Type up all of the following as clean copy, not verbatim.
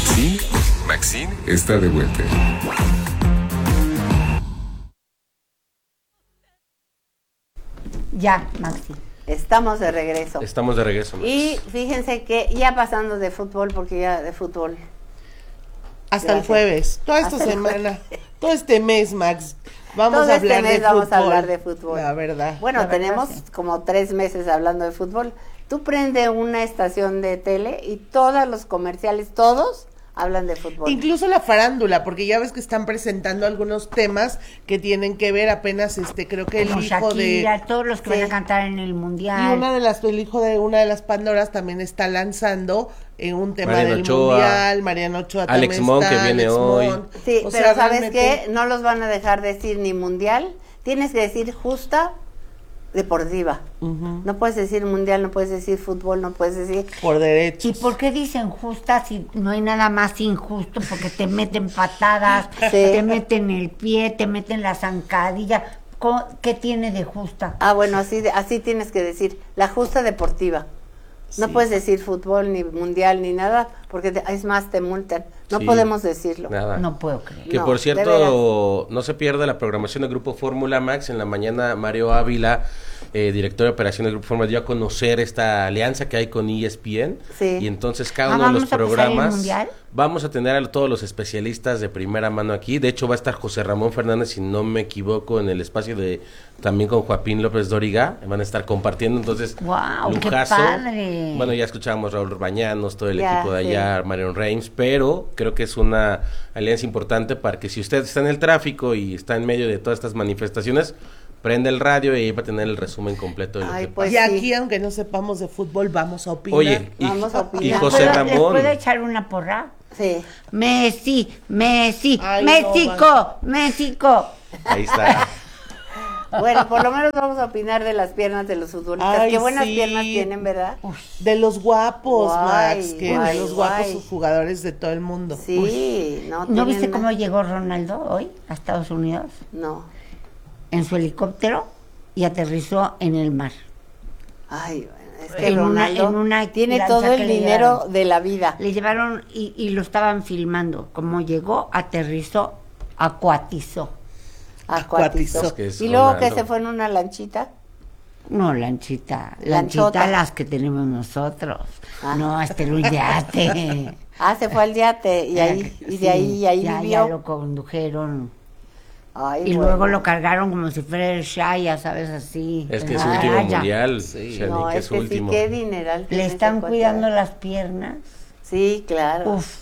Maxine está de vuelta. Ya, Maxi. Estamos de regreso. Estamos de regreso, Max. Y fíjense que ya pasando de fútbol, porque ya de fútbol. Hasta el jueves, toda esta semana, todo este mes, Max. Vamos a hablar de fútbol. La verdad. Bueno, tenemos como 3 meses hablando de fútbol. Tú prende una estación de tele y todos los comerciales, todos hablan de fútbol. Incluso la farándula, porque ya ves que están presentando algunos temas que tienen que ver apenas, creo que como el hijo Shakira, de... todos los que van a cantar en el Mundial. Y el hijo de una de las Pandoras también está lanzando un tema Mariano del Ochoa, Mundial, Mariano Ochoa Alex también Mon, está, que viene Alex hoy. Mon. Sí, O pero sea, ¿sabes realmente... qué? No los van a dejar decir ni Mundial, tienes que decir justa deportiva. No puedes decir Mundial, no puedes decir fútbol, no puedes decir... Por derechos. ¿Y por qué dicen justa si no hay nada más injusto? Porque te meten patadas, te meten el pie, te meten la zancadilla. ¿Qué tiene de justa? Ah, bueno, así tienes que decir, la justa deportiva. No puedes decir fútbol, ni mundial, ni nada, porque es más, te multan. No podemos decirlo. Nada. No puedo creer. Que por cierto, no se pierda la programación del Grupo Fórmula, Max. En la mañana, Mario Ávila, director de operación del Grupo Fórmula, dio a conocer esta alianza que hay con ESPN. Sí. Y entonces cada uno de los programas... ¿El vamos a tener a todos los especialistas de primera mano aquí. De hecho, va a estar José Ramón Fernández, si no me equivoco, en el espacio de también con Joaquín López Dóriga. Van a estar compartiendo, entonces, ¡wow! lujazo. ¡Qué padre! Bueno, ya escuchábamos Raúl Bañanos, todo el equipo de allá, Marion Reims, pero creo que es una alianza importante para que si usted está en el tráfico y está en medio de todas estas manifestaciones, prende el radio y ahí va a tener el resumen completo de lo que pues pasa. Y aquí, aunque no sepamos de fútbol, vamos a opinar. Oye, vamos a opinar. Y José Ramón. ¿Les puedo echar una porra? Sí. Messi, Ay, México, México. Ahí está. Bueno, por lo menos vamos a opinar de las piernas de los futbolistas. Ay, qué buenas sí. piernas tienen, ¿verdad? De los guapos, Max, de los guapos guay. jugadores de todo el mundo. Sí, ¿No viste cómo llegó Ronaldo hoy a Estados Unidos? No. En su helicóptero y aterrizó en el mar. Ay, es que Ronaldo tiene lancha todo el que le dinero llevaron. de la vida. Le llevaron y lo estaban filmando. Como llegó, aterrizó, acuatizó. Acuatizó. que es Y luego Ronaldo. que se fue en una lanchita. No, lanchita Lanchota. las que tenemos nosotros. Ah. No, un yate. Se fue al yate y ahí ya vivió. lo condujeron. Ay, Y bueno. luego lo cargaron como si fuera el Shaya, ¿sabes? Así. Es que es en su la último raya. mundial, Sí. Shani, No, que es es su que último. sí, qué dineral. Le tiene están ese cuidando cuate. las piernas. Sí, claro. Uf.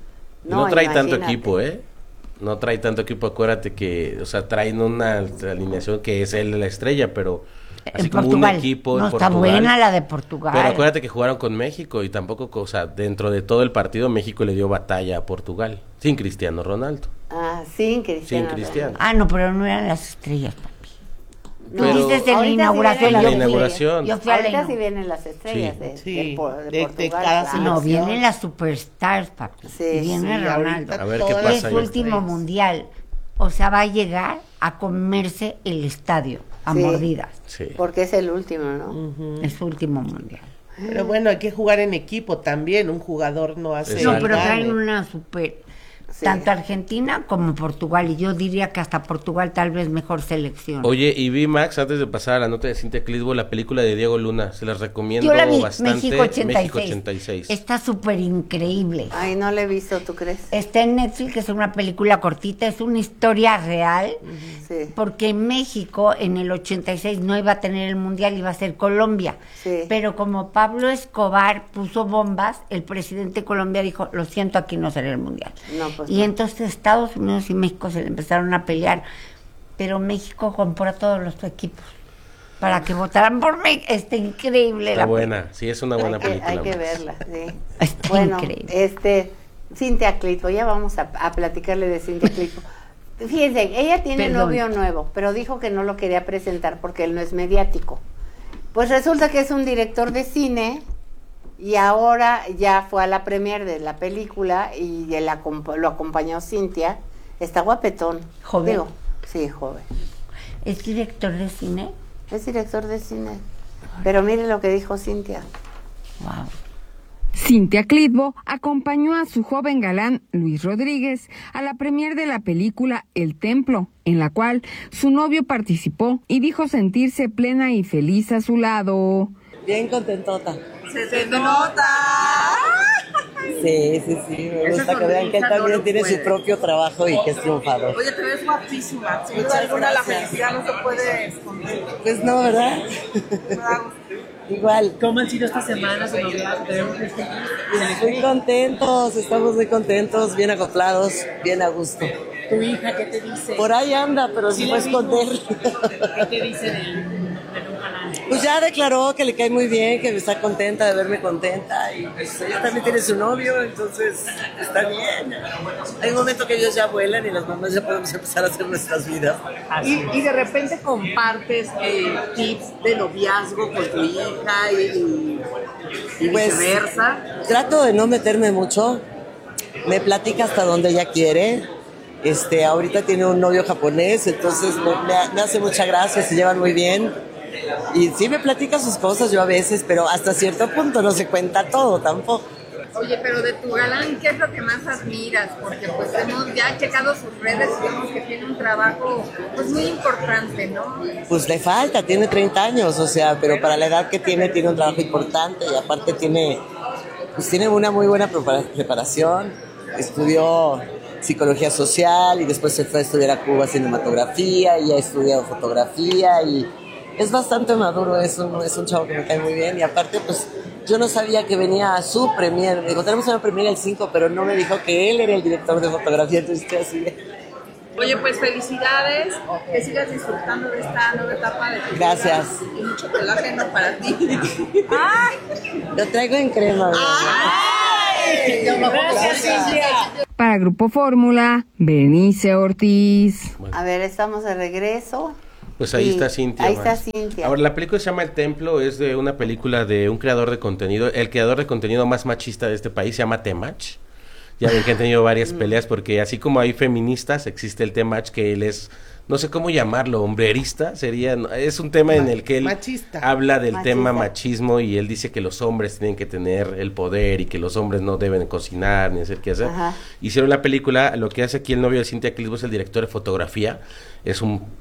No trae tanto imagínate. equipo, No trae tanto equipo, acuérdate que, o sea, traen una alineación que es él la estrella, pero así En como Portugal. un equipo no, en está Portugal. buena la de Portugal. Pero acuérdate que jugaron con México y tampoco, o sea, dentro de todo el partido México le dio batalla a Portugal, sin Cristiano Ronaldo. Sin Cristiano. Sin Cristiano. Ah, no, pero no eran las estrellas, papi. No, Pero- Tú dices en la ahorita inauguración. sí vienen La Yo fui, inauguración. yo fui a la Ahorita sí inauguración. vienen las estrellas Sí. de, Sí, de de Portugal. cada claro. No, selección. vienen las superstars, papi. Sí, Viene sí, Ronaldo. ahorita A ver qué todas pasa Es ahí. su último mundial. O sea, va a llegar a comerse el estadio a Sí. mordidas. Sí. Porque es el último, ¿no? Es su último mundial. Pero bueno, hay que jugar en equipo también. Un jugador no hace. Exacto. No, pero el gane. traen una super. Sí. Tanto Argentina como Portugal. Y yo diría que hasta Portugal tal vez mejor selección. Oye, y vi, Max, antes de pasar a la nota de Cintia Clitbo, la película de Diego Luna, se las recomiendo Yo la vi, bastante. México 86. México 86. Está súper increíble. Ay, no la he visto, ¿tú crees? Está en Netflix, es una película cortita, es una historia real, Sí. porque México en el 86 no iba a tener el mundial, iba a ser Colombia. Sí. Pero como Pablo Escobar puso bombas, el presidente de Colombia dijo, lo siento, aquí no será el mundial. No, pues Y no. entonces Estados Unidos y México se le empezaron a pelear, pero México compró a todos los equipos para que votaran por México. Está increíble. Está la buena, sí, es una buena película. Hay que Max. verla, sí. Está Bueno, increíble. Cintia Clitbo, ya vamos a platicarle de Cintia Clitbo. Fíjense, ella tiene Perdón. novio nuevo, pero dijo que no lo quería presentar porque él no es mediático. Pues resulta que es un director de cine y ahora ya fue a la premier de la película y lo acompañó Cintia. Está guapetón. ¿Joven? Digo, sí, joven. ¿Es director de cine? Es director de cine. Pero mire lo que dijo Cintia. Wow. Cintia Clitbo acompañó a su joven galán Luis Rodríguez a la premier de la película El Templo, en la cual su novio participó y dijo sentirse plena y feliz a su lado. Bien contentota. ¡Se te nota! Sí, me gusta que vean que él también tiene su propio trabajo y que es triunfador. Oye, te ves guapísima. Sin duda alguna la felicidad no se puede esconder. Pues no, ¿verdad? Igual. ¿Cómo han sido estas semanas de noviazgo? Muy contentos, estamos muy contentos, bien acoplados, bien a gusto. ¿Tu hija qué te dice? Por ahí anda, pero sí puede esconder. ¿Qué te dice del canal? Pues ya declaró que le cae muy bien, que está contenta de verme contenta y pues ella también tiene su novio, entonces está bien. Hay un momento que ellos ya vuelan y las mamás ya podemos empezar a hacer nuestras vidas. Y de repente compartes tips de noviazgo con tu hija y pues, viceversa. Trato de no meterme mucho, me platica hasta donde ella quiere. Ahorita tiene un novio japonés, entonces me hace mucha gracia, se llevan muy bien. Y sí me platica sus cosas yo a veces, pero hasta cierto punto no se cuenta todo tampoco. Oye, pero de tu galán, ¿qué es lo que más admiras? Porque pues hemos ya checado sus redes y vemos que tiene un trabajo pues muy importante, ¿no? Pues le falta, tiene 30 años, o sea, pero para la edad que tiene un trabajo importante y aparte tiene una muy buena preparación. Estudió psicología social y después se fue a estudiar a Cuba cinematografía y ha estudiado fotografía y es bastante maduro, es un chavo que me cae muy bien y aparte pues yo no sabía que venía a su premier, me dijo tenemos una premier el 5 pero no me dijo que él era el director de fotografía, entonces estoy así de... Oye, pues felicidades, que sigas disfrutando de esta nueva etapa de tu vida. Gracias. Y mucho colágeno para ti. Lo traigo en crema. Gracias, Cintia. Para Grupo Fórmula, Berenice Ortiz. A ver, estamos de regreso. Pues ahí está Cintia. Ahí está Cintia. Ahora, la película se llama El Templo, es de una película de un creador de contenido. El creador de contenido más machista de este país se llama Temach. Ya ven que han tenido varias peleas porque así como hay feministas, existe el Temach que él es, no sé cómo llamarlo, hombrerista, es un tema en el que él machista. Habla del tema machismo y él dice que los hombres tienen que tener el poder y que los hombres no deben cocinar ni hacer qué hacer. Ajá. Hicieron la película, lo que hace aquí el novio de Cintia Clitbo es el director de fotografía, es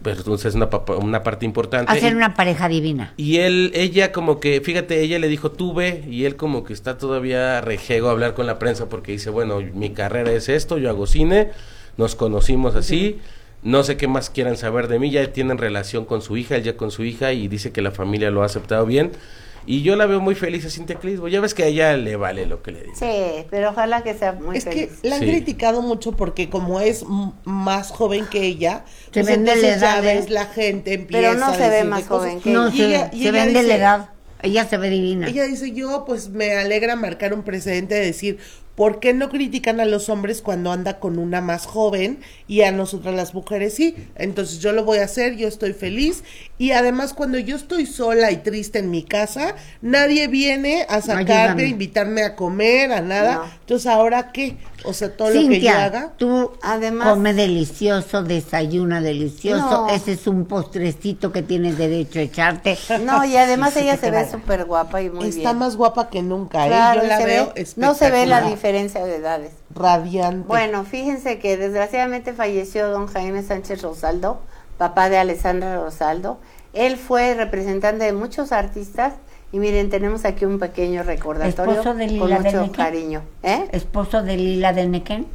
una parte importante. Hacer una pareja divina. Y ella como que, fíjate, ella le dijo, tú ve, y él como que está todavía rejego a hablar con la prensa porque dice, bueno, mi carrera es esto, yo hago cine, nos conocimos así, no sé qué más quieran saber de mí, ya tienen relación con su hija, él ya con su hija, y dice que la familia lo ha aceptado bien, y yo la veo muy feliz a Cintia Clitbo, ya ves que a ella le vale lo que le diga. Sí, pero ojalá que sea muy feliz. Es que la han criticado mucho porque como es más joven que ella, se pues vende la edad, la gente empieza pero no se ve más joven que no, ella. se vende la edad. Ella se ve divina. Ella dice, yo pues me alegra marcar un precedente de decir, ¿por qué no critican a los hombres cuando anda con una más joven y a nosotras las mujeres sí? Entonces yo lo voy a hacer, yo estoy feliz y además cuando yo estoy sola y triste en mi casa, nadie viene a sacarme, a invitarme a comer, a nada. No. Entonces ahora ¿qué? O sea, todo Cintia, lo que yo haga. Tú además come delicioso, desayuna delicioso, no. Ese es un postrecito que tienes derecho a echarte. No, y además ella se ve súper guapa y muy bien. Está más guapa que nunca, claro, yo la veo espectacular. No se ve la diferencia de edades. Radiante. Bueno, fíjense que desgraciadamente falleció don Jaime Sánchez Rosaldo, papá de Alessandra Rosaldo. Él fue representante de muchos artistas y miren, tenemos aquí un pequeño recordatorio ¿Esposo de Lila con mucho de cariño. ¿Esposo de Lila de Nequén?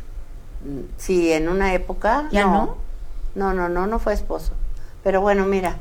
Sí, en una época. ¿Ya no? No fue esposo. Pero bueno, mira.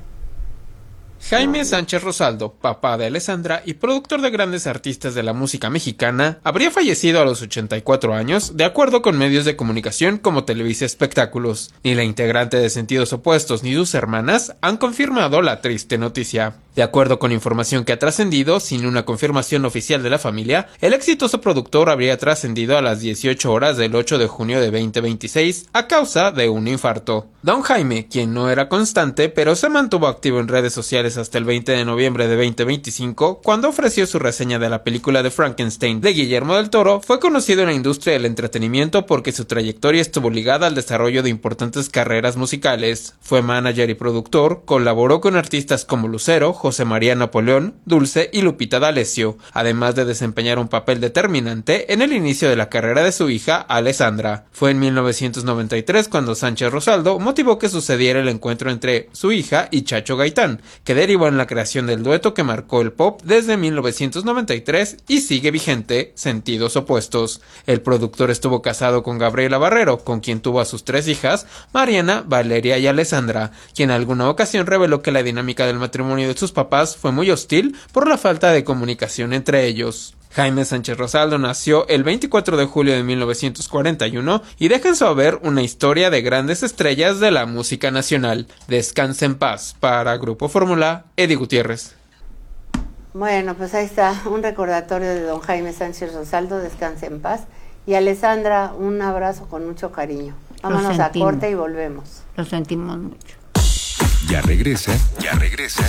Jaime Sánchez Rosaldo, papá de Alessandra y productor de grandes artistas de la música mexicana, habría fallecido a los 84 años, de acuerdo con medios de comunicación como Televisa Espectáculos. Ni la integrante de Sentidos Opuestos ni sus hermanas han confirmado la triste noticia. De acuerdo con información que ha trascendido, sin una confirmación oficial de la familia, el exitoso productor habría trascendido a las 18 horas del 8 de junio de 2026 a causa de un infarto. Don Jaime, quien no era constante, pero se mantuvo activo en redes sociales sociales hasta el 20 de noviembre de 2025, cuando ofreció su reseña de la película de Frankenstein de Guillermo del Toro. Fue conocido en la industria del entretenimiento porque su trayectoria estuvo ligada al desarrollo de importantes carreras musicales. Fue manager y productor, colaboró con artistas como Lucero, José María Napoleón, Dulce y Lupita D'Alessio, además de desempeñar un papel determinante en el inicio de la carrera de su hija, Alessandra. Fue en 1993 cuando Sánchez Rosaldo motivó que sucediera el encuentro entre su hija y Chacho Gaitán, que derivó en la creación del dueto que marcó el pop desde 1993 y sigue vigente, Sentidos Opuestos. El productor estuvo casado con Gabriela Barrero, con quien tuvo a sus 3 hijas, Mariana, Valeria y Alessandra, quien en alguna ocasión reveló que la dinámica del matrimonio de sus papás fue muy hostil por la falta de comunicación entre ellos. Jaime Sánchez Rosaldo nació el 24 de julio de 1941 y deja en su haber una historia de grandes estrellas de la música nacional. Descanse en paz. Para Grupo Fórmula, Eddie Gutiérrez. Bueno, pues ahí está un recordatorio de don Jaime Sánchez Rosaldo, descanse en paz. Y Alessandra, un abrazo con mucho cariño. Vámonos a corte y volvemos. Lo sentimos mucho. Ya regresa